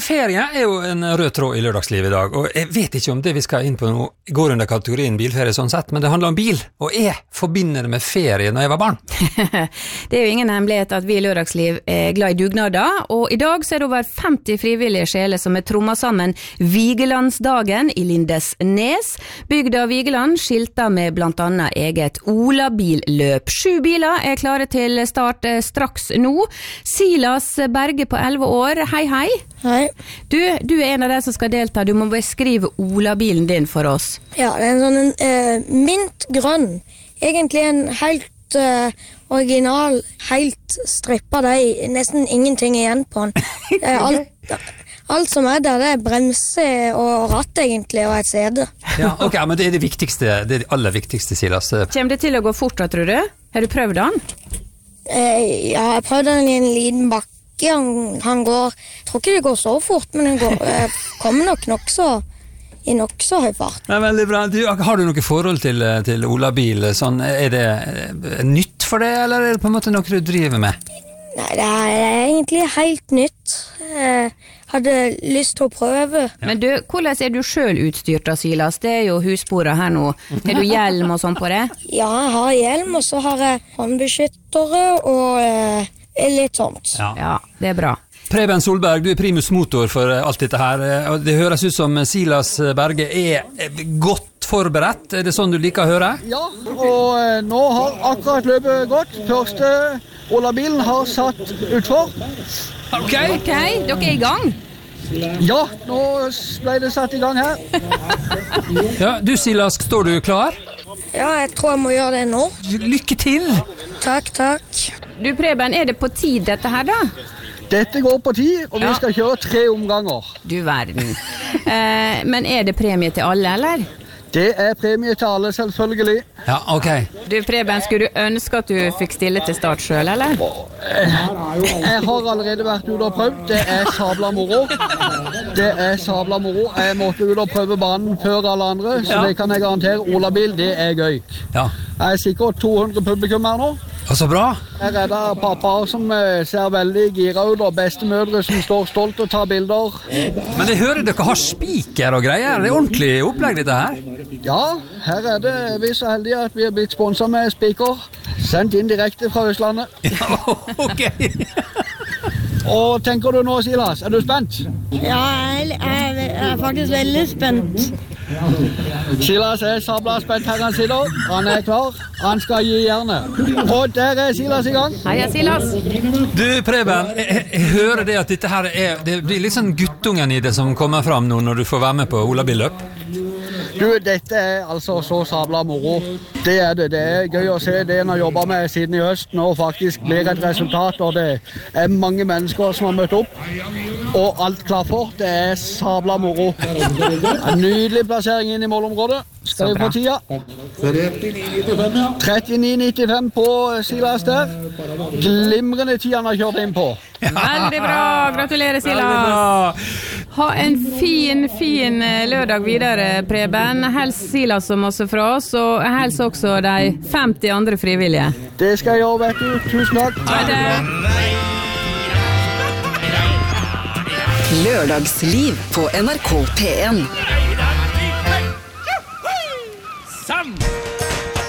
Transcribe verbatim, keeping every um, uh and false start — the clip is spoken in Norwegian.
ferie er jo en rød tråd i lørdagslivet i dag, og jeg vet ikke om det vi skal inn på nå går under kategorien bilferie sånn sett, men det handler om bil, og jeg forbinder det med ferie når jeg var barn. Det er jo ingen hemmelighet at vi i lørdagsliv er glad i dugnader, og i dag så er det over femti frivillige sjeler som er trommet sammen Vigelandsdagen i Lindesnes. Bygda Vigeland skilter med blant annet eget Olabilløp. Sju biler er klare til start straks nå. Silas Berge på elleve år, hei hei. Hei. Du, du er en av de som skal delta, du må beskrive Olabilen din for oss. Ja, det er en sånn en, eh, mintgrønn. Egentlig en helt eh, original, helt strippa, det er nesten ingenting igjen på den. Det er alt, alt som er der, det er bremse og ratt egentlig, og et sede. Ja, ok, men det er det viktigste, det er det aller viktigste, Silas. Kommer det til å gå fort da, tror du? Har du prøvd den? Eh, ja, jeg prøvde den i en liten bakke. Han, han går, jeg tror ikke det går så fort, men den går, eh, kommer nok nok så, i nok så høy fart. Ja, veldig bra. Du, har du noe forhold til, til Olabil? Sånn, er det nytt for deg, eller er det på en måte noe du driver med? Nei, det er, det er egentlig helt nytt. Jeg hadde lyst til å prøve. Ja. Men du, hvordan er du selv utstyrt da, Silas? Det er jo hussporet her nå. Har du hjelm og sånn på det? Ja, jeg har hjelm, og så har jeg håndbeskyttere og eh, litt sånt. Ja. Ja, det er bra. Preben Solberg, du er primus motor for alt dette her. Det høres ut som Silas Berge er godt forberedt. Er det sånn du liker å høre? Ja, og nå har akkurat løpet gått. Første Olabilen har satt utfor. Ok. Ok, dere er i gang? Ja, nå ble det satt i gang her. Ja, du Silas, står du klar? Ja, jeg tror jeg må gjøre det nå. Lykke til! Takk, takk. Du Preben, er det på tid dette her da? Dette går på tid, og vi skal kjøre tre omganger. Du verden. Eh, men er det premie til alle, eller? Det er premie til alle, selvfølgelig. Ja, ok. Du Preben, skulle du ønske at du fikk stille til start selv, eller? Jeg har allerede vært ute og prøvd. Det er sabla moro. Det er sabla moro. Jeg måtte ut og prøve banen før alle andre, så det kan jeg garantere. Olabil, det er gøy. Ja. Jeg er sikkert to hundre publikum her nå. Ja, så bra. Jeg er da pappa som ser veldig gira ut, og bestemødre som står stolt og tar bilder. Men jeg hører dere har spiker og greier. Det er ordentlig opplegg dette her. Ja, her er det vi er så heldige at vi har blitt sponset med spiker. Sendt inn direkte fra Østlandet. Ja, ok. Og tenker du nå, Silas? Er du spent? Ja, jeg er, jeg er faktisk veldig spent. Silas er sabla spent her han sitter. Han er klar. Han skal gi jernet. Og der er Silas i gang. Hei, Silas. Du, Preben, jeg, jeg hører det at dette her er, det blir litt sånn guttungen i det som kommer fram nå når du får være med på Olabilløp. Du, dette er altså så sabla moro. Det er det. Det er gøy å se det en har jobbet med siden i høst. Nå faktisk blir et resultat, og det er mange mennesker som har møtt opp. Og alt klar for. Det er sabla moro. En nydelig plassering inn i målområdet. Skal vi få tida? trettini nittifem på Silas der. Glimrende tid han har kjørt inn på. Veldig bra. Gratulerer, Silas. Ha en fin, fin lørdag videre, Preben. Hels Silas som også fra oss, og hels også de femti andre frivillige. Det skal jeg gjøre, vet du. Tusen takk. Ha det. Lørdagsliv på N R K P en.